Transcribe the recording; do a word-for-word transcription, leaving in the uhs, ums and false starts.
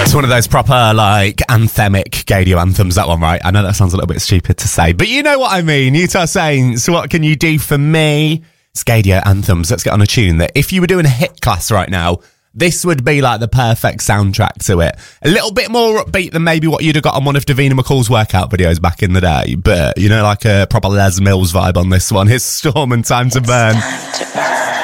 It's one of those proper, like, anthemic Gadio anthems, that one, right? I know that sounds a little bit stupid to say, but you know what I mean. Utah Saints, what can you do for me? It's Gadio anthems. Let's get on a tune that if you were doing a hit class right now, this would be like the perfect soundtrack to it. A little bit more upbeat than maybe what you'd have got on one of Davina McCall's workout videos back in the day, but, you know, like a proper Les Mills vibe on this one. Here's Storm and Time to Burn. Time to burn.